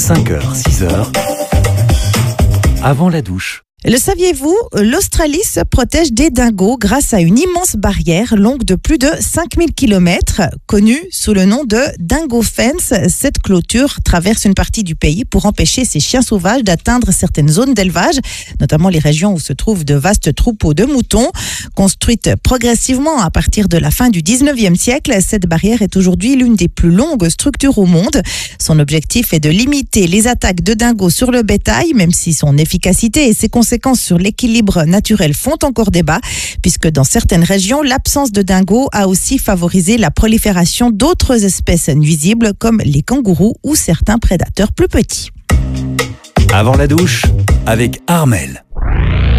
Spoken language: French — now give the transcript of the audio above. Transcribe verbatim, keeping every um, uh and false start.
cinq heures, six heures, avant la douche. Le saviez-vous, l'Australie se protège des dingos grâce à une immense barrière longue de plus de cinq mille kilomètres, connue sous le nom de Dingo Fence. Cette clôture traverse une partie du pays pour empêcher ces chiens sauvages d'atteindre certaines zones d'élevage, notamment les régions où se trouvent de vastes troupeaux de moutons. Construite progressivement à partir de la fin du dix-neuvième siècle, cette barrière est aujourd'hui l'une des plus longues structures au monde. Son objectif est de limiter les attaques de dingos sur le bétail, même si son efficacité et ses conséquences sur l'équilibre naturel font encore débat, puisque dans certaines régions, l'absence de dingos a aussi favorisé la prolifération d'autres espèces nuisibles comme les kangourous ou certains prédateurs plus petits. Avant la douche, avec Armel.